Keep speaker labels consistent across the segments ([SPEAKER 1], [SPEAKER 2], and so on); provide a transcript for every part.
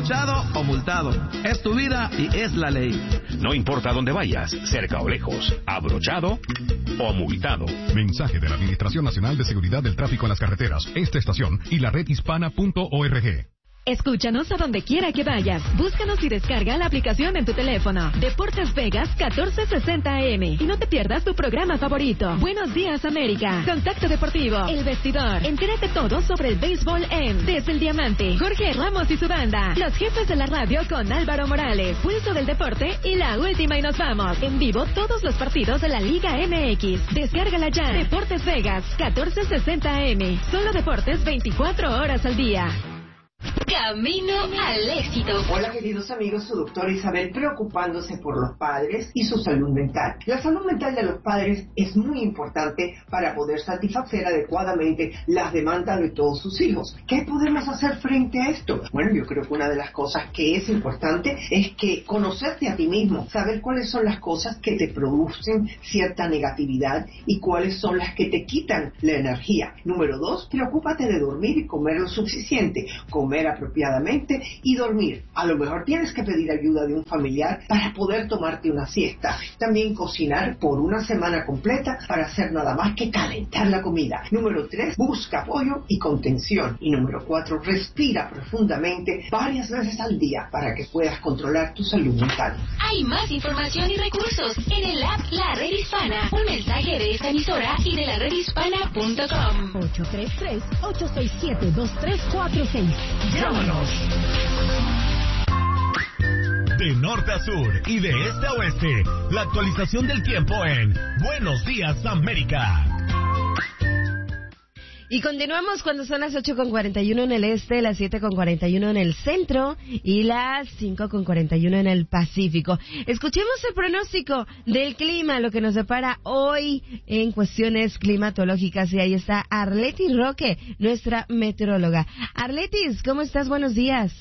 [SPEAKER 1] abrochado o multado. Es tu vida y es la ley.
[SPEAKER 2] No importa dónde vayas, cerca o lejos, abrochado o multado.
[SPEAKER 3] Mensaje de la Administración Nacional de Seguridad del Tráfico en las Carreteras, esta estación y la redhispana.org.
[SPEAKER 4] Escúchanos a donde quiera que vayas. Búscanos y descarga la aplicación en tu teléfono. Deportes Vegas 1460 AM. Y no te pierdas tu programa favorito. Buenos Días América. Contacto Deportivo. El Vestidor. Entérate todo sobre el béisbol en Desde el Diamante. Jorge Ramos y su banda. Los jefes de la radio con Álvaro Morales. Pulso del deporte y la última y nos vamos. En vivo todos los partidos de la Liga MX. Descárgala ya. Deportes Vegas 1460 AM. Solo deportes 24 horas al día.
[SPEAKER 5] Camino al éxito.
[SPEAKER 6] Hola queridos amigos, su doctora Isabel preocupándose por los padres y su salud mental. La salud mental de los padres es muy importante para poder satisfacer adecuadamente las demandas de todos sus hijos. ¿Qué podemos hacer frente a esto? Bueno, yo creo que una de las cosas que es importante es que conocerte a ti mismo, saber cuáles son las cosas que te producen cierta negatividad y cuáles son las que te quitan la energía. Número 2, preocúpate de dormir y comer lo suficiente. Comer apropiadamente y dormir. A lo mejor tienes que pedir ayuda de un familiar para poder tomarte una siesta. También cocinar por una semana completa para hacer nada más que calentar la comida. Número 3, busca apoyo y contención. Y número 4, respira profundamente varias veces al día para que puedas controlar tu salud mental.
[SPEAKER 5] Hay más información y recursos en el app La Red Hispana. Un mensaje de esta emisora y de la redhispana.com.
[SPEAKER 4] 833-867-2346.
[SPEAKER 7] ¡Llámanos! De norte a sur y de este a oeste, la actualización del tiempo en Buenos Días América.
[SPEAKER 8] Y continuamos cuando son las 8:41 en el este, las 7:41 en el centro y las 5:41 en el Pacífico. Escuchemos el pronóstico del clima, lo que nos depara hoy en cuestiones climatológicas. Y ahí está Arleti Roque, nuestra meteoróloga. Arletis, ¿cómo estás? Buenos días.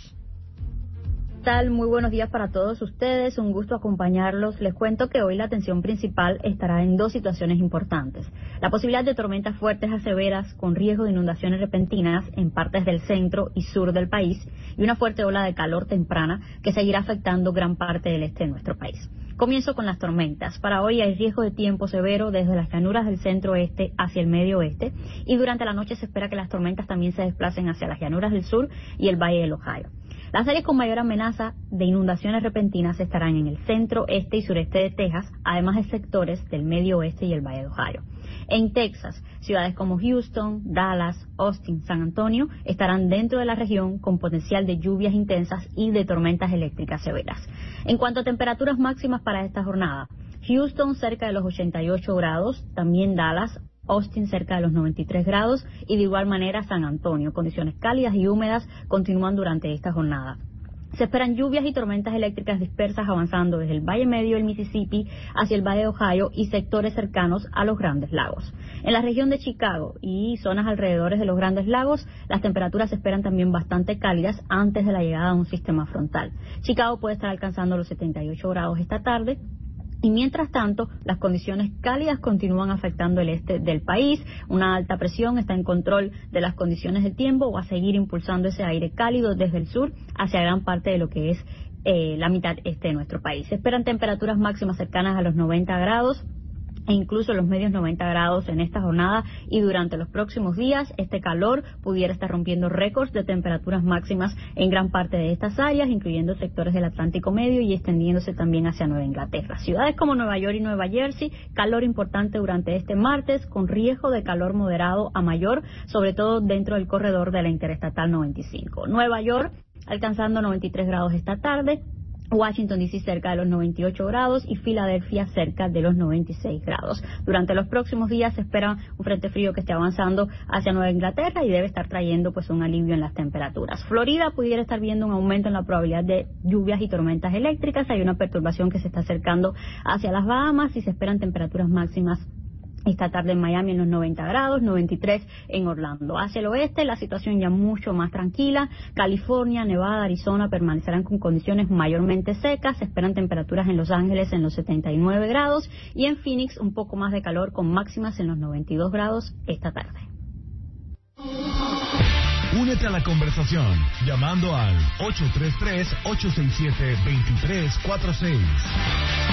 [SPEAKER 9] ¿Qué tal? Muy buenos días para todos ustedes, un gusto acompañarlos. Les cuento que hoy la atención principal estará en dos situaciones importantes. La posibilidad de tormentas fuertes a severas con riesgo de inundaciones repentinas en partes del centro y sur del país y una fuerte ola de calor temprana que seguirá afectando gran parte del este de nuestro país. Comienzo con las tormentas. Para hoy hay riesgo de tiempo severo desde las llanuras del centro-oeste hacia el medio-oeste y durante la noche se espera que las tormentas también se desplacen hacia las llanuras del sur y el Valle del Ohio. Las áreas con mayor amenaza de inundaciones repentinas estarán en el centro, este y sureste de Texas, además de sectores del medio oeste y el Valle de Ohio. En Texas, ciudades como Houston, Dallas, Austin, San Antonio estarán dentro de la región con potencial de lluvias intensas y de tormentas eléctricas severas. En cuanto a temperaturas máximas para esta jornada, Houston cerca de los 88 grados, también Dallas, Austin cerca de los 93 grados y de igual manera San Antonio. Condiciones cálidas y húmedas continúan durante esta jornada. Se esperan lluvias y tormentas eléctricas dispersas avanzando desde el Valle Medio del Mississippi hacia el Valle de Ohio y sectores cercanos a los Grandes Lagos. En la región de Chicago y zonas alrededores de los Grandes Lagos, las temperaturas se esperan también bastante cálidas antes de la llegada de un sistema frontal. Chicago puede estar alcanzando los 78 grados esta tarde. Y mientras tanto, las condiciones cálidas continúan afectando el este del país. Una alta presión está en control de las condiciones del tiempo, va a seguir impulsando ese aire cálido desde el sur hacia gran parte de lo que es la mitad este de nuestro país. Se esperan temperaturas máximas cercanas a los 90 grados. E incluso los medios 90 grados en esta jornada y durante los próximos días este calor pudiera estar rompiendo récords de temperaturas máximas en gran parte de estas áreas, incluyendo sectores del Atlántico Medio y extendiéndose también hacia Nueva Inglaterra. Ciudades como Nueva York y Nueva Jersey, calor importante durante este martes con riesgo de calor moderado a mayor, sobre todo dentro del corredor de la Interestatal 95. Nueva York alcanzando 93 grados esta tarde. Washington D.C. cerca de los 98 grados y Filadelfia cerca de los 96 grados. Durante los próximos días se espera un frente frío que esté avanzando hacia Nueva Inglaterra y debe estar trayendo pues un alivio en las temperaturas. Florida pudiera estar viendo un aumento en la probabilidad de lluvias y tormentas eléctricas. Hay una perturbación que se está acercando hacia las Bahamas y se esperan temperaturas máximas esta tarde en Miami en los 90 grados, 93 en Orlando. Hacia el oeste la situación ya mucho más tranquila. California, Nevada, Arizona permanecerán con condiciones mayormente secas. Se esperan temperaturas en Los Ángeles en los 79 grados y en Phoenix un poco más de calor con máximas en los 92 grados esta tarde.
[SPEAKER 7] Únete a la conversación llamando al 833-867-2346.